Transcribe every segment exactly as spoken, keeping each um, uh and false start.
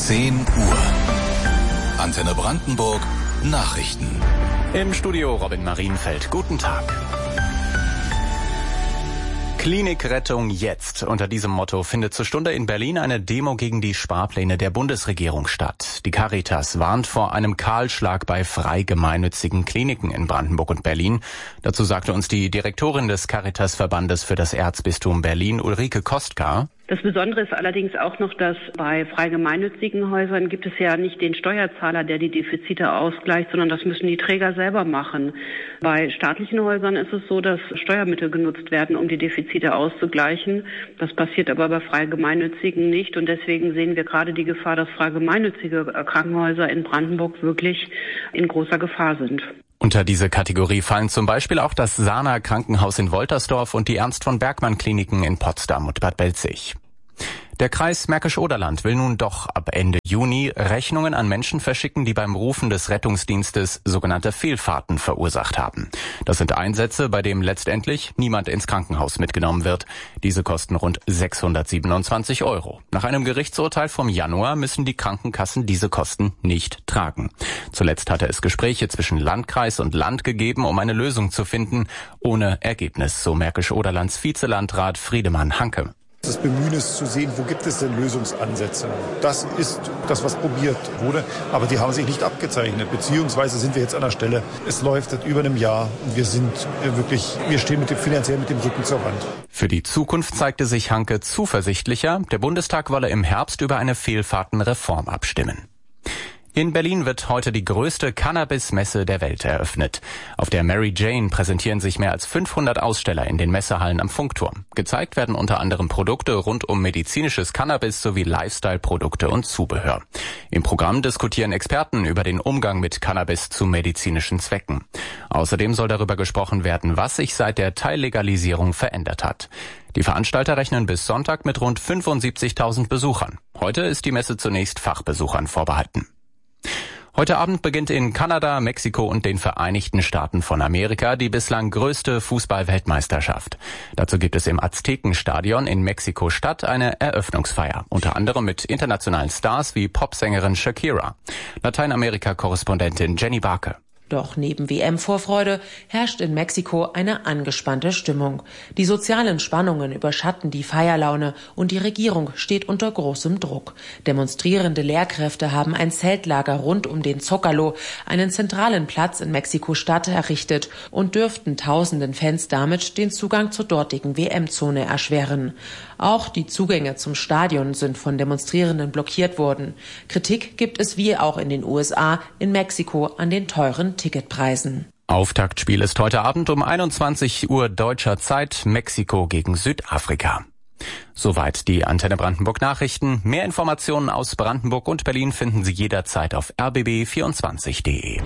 zehn Uhr. Antenne Brandenburg Nachrichten. Im Studio Robin Marienfeld. Guten Tag. Klinikrettung jetzt. Unter diesem Motto findet zur Stunde in Berlin eine Demo gegen die Sparpläne der Bundesregierung statt. Die Caritas warnt vor einem Kahlschlag bei frei gemeinnützigen Kliniken in Brandenburg und Berlin. Dazu sagte uns die Direktorin des Caritas-Verbandes für das Erzbistum Berlin, Ulrike Kostka. Das Besondere ist allerdings auch noch, dass bei frei gemeinnützigen Häusern gibt es ja nicht den Steuerzahler, der die Defizite ausgleicht, sondern das müssen die Träger selber machen. Bei staatlichen Häusern ist es so, dass Steuermittel genutzt werden, um die Defizite auszugleichen. Das passiert aber bei frei gemeinnützigen nicht und deswegen sehen wir gerade die Gefahr, dass frei gemeinnützige Krankenhäuser in Brandenburg wirklich in großer Gefahr sind. Unter diese Kategorie fallen zum Beispiel auch das Sana Krankenhaus in Woltersdorf und die Ernst von Bergmann Kliniken in Potsdam und Bad Belzig. Der Kreis Märkisch-Oderland will nun doch ab Ende Juni Rechnungen an Menschen verschicken, die beim Rufen des Rettungsdienstes sogenannte Fehlfahrten verursacht haben. Das sind Einsätze, bei denen letztendlich niemand ins Krankenhaus mitgenommen wird. Diese kosten rund sechshundertsiebenundzwanzig Euro. Nach einem Gerichtsurteil vom Januar müssen die Krankenkassen diese Kosten nicht tragen. Zuletzt hatte es Gespräche zwischen Landkreis und Land gegeben, um eine Lösung zu finden. Ohne Ergebnis, so Märkisch-Oderlands Vizelandrat Friedemann Hanke. Das Bemühen ist zu sehen, wo gibt es denn Lösungsansätze. Das ist das, was probiert wurde, aber die haben sich nicht abgezeichnet. Beziehungsweise sind wir jetzt an der Stelle, es läuft seit über einem Jahr und wir sind wirklich, wir stehen mit dem, finanziell mit dem Rücken zur Wand. Für die Zukunft zeigte sich Hanke zuversichtlicher. Der Bundestag wolle im Herbst über eine Fehlfahrtenreform abstimmen. In Berlin wird heute die größte Cannabis-Messe der Welt eröffnet. Auf der Mary Jane präsentieren sich mehr als fünfhundert Aussteller in den Messehallen am Funkturm. Gezeigt werden unter anderem Produkte rund um medizinisches Cannabis sowie Lifestyle-Produkte und Zubehör. Im Programm diskutieren Experten über den Umgang mit Cannabis zu medizinischen Zwecken. Außerdem soll darüber gesprochen werden, was sich seit der Teillegalisierung verändert hat. Die Veranstalter rechnen bis Sonntag mit rund fünfundsiebzigtausend Besuchern. Heute ist die Messe zunächst Fachbesuchern vorbehalten. Heute Abend beginnt in Kanada, Mexiko und den Vereinigten Staaten von Amerika die bislang größte Fußball-Weltmeisterschaft. Dazu gibt es im Aztekenstadion in Mexiko-Stadt eine Eröffnungsfeier, unter anderem mit internationalen Stars wie Popsängerin Shakira. Lateinamerika-Korrespondentin Jenny Barke. Doch neben W M-Vorfreude herrscht in Mexiko eine angespannte Stimmung. Die sozialen Spannungen überschatten die Feierlaune und die Regierung steht unter großem Druck. Demonstrierende Lehrkräfte haben ein Zeltlager rund um den Zócalo, einen zentralen Platz in Mexiko-Stadt, errichtet und dürften tausenden Fans damit den Zugang zur dortigen W M-Zone erschweren. Auch die Zugänge zum Stadion sind von Demonstrierenden blockiert worden. Kritik gibt es wie auch in den U S A, in Mexiko an den teuren Ticketpreisen. Auftaktspiel ist heute Abend um einundzwanzig Uhr deutscher Zeit, Mexiko gegen Südafrika. Soweit die Antenne Brandenburg Nachrichten. Mehr Informationen aus Brandenburg und Berlin finden Sie jederzeit auf r b b vierundzwanzig punkt d e.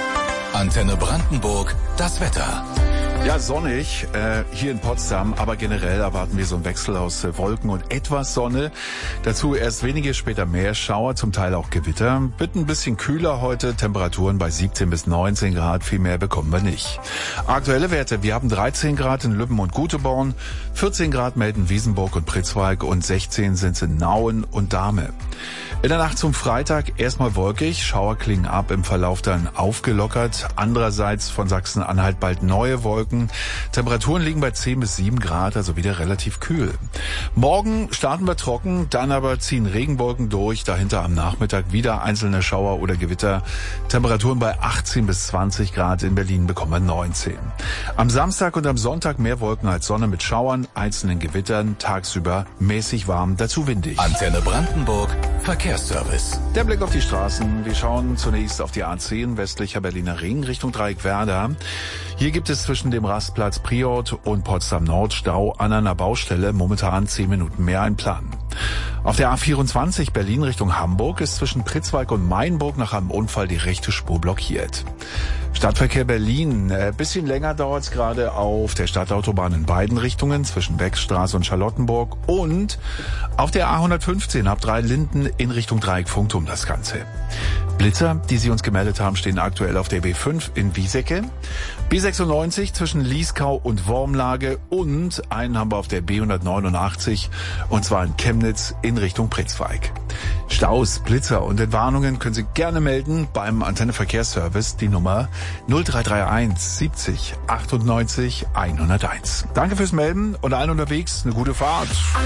Antenne Brandenburg, das Wetter. Ja, sonnig äh, hier in Potsdam, aber generell erwarten wir so einen Wechsel aus äh, Wolken und etwas Sonne. Dazu erst wenige später mehr Schauer, zum Teil auch Gewitter. Wird ein bisschen kühler heute, Temperaturen bei siebzehn bis neunzehn Grad, viel mehr bekommen wir nicht. Aktuelle Werte, wir haben dreizehn Grad in Lübben und Guteborn, vierzehn Grad melden Wiesenburg und Pritzwalk und sechzehn sind es in Nauen und Dahme. In der Nacht zum Freitag erstmal wolkig, Schauer klingen ab, im Verlauf dann aufgelockert. Andererseits von Sachsen-Anhalt bald neue Wolken. Temperaturen liegen bei zehn bis sieben Grad, also wieder relativ kühl. Morgen starten wir trocken, dann aber ziehen Regenwolken durch. Dahinter am Nachmittag wieder einzelne Schauer oder Gewitter. Temperaturen bei achtzehn bis zwanzig Grad, in Berlin bekommen wir neunzehn. Am Samstag und am Sonntag mehr Wolken als Sonne mit Schauern, einzelnen Gewittern, tagsüber mäßig warm, dazu windig. Antenne Brandenburg, Verkehrsservice. Der Blick auf die Straßen. Wir schauen zunächst auf die A zehn westlicher Berliner Ring Richtung Dreieckwerder. Hier gibt es zwischen dem Rastplatz Priort und Potsdam Nord Stau an einer Baustelle, momentan zehn Minuten mehr einplanen. Auf der A vierundzwanzig Berlin Richtung Hamburg ist zwischen Pritzwalk und Mainburg nach einem Unfall die rechte Spur blockiert. Stadtverkehr Berlin. Ein bisschen länger dauert es gerade auf der Stadtautobahn in beiden Richtungen zwischen Beckstraße und Charlottenburg und auf der A hundertfünfzehn ab Dreilinden in Richtung Dreieck Funkturm das Ganze. Blitzer, die Sie uns gemeldet haben, stehen aktuell auf der B fünf in Wiesecke, B sechsundneunzig zwischen Lieskau und Wormlage und einen haben wir auf der B hundertneunundachtzig und zwar in Chemnitz in Richtung Pritzwalk. Staus, Blitzer und Entwarnungen können Sie gerne melden beim Antenne Verkehrsservice, die Nummer null drei drei eins siebzig achtundneunzig hunderteins. Danke fürs Melden und allen unterwegs eine gute Fahrt.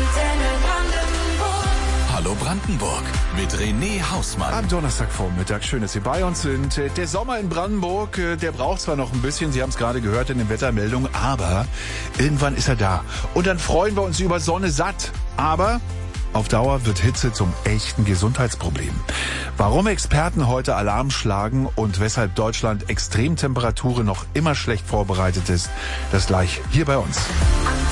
Hallo Brandenburg mit René Hausmann. Am Donnerstagvormittag, schön, dass Sie bei uns sind. Der Sommer in Brandenburg, der braucht zwar noch ein bisschen, Sie haben es gerade gehört in den Wettermeldungen, aber irgendwann ist er da. Und dann freuen wir uns über Sonne satt. Aber auf Dauer wird Hitze zum echten Gesundheitsproblem. Warum Experten heute Alarm schlagen und weshalb Deutschland Extremtemperaturen noch immer schlecht vorbereitet ist, das gleich hier bei uns.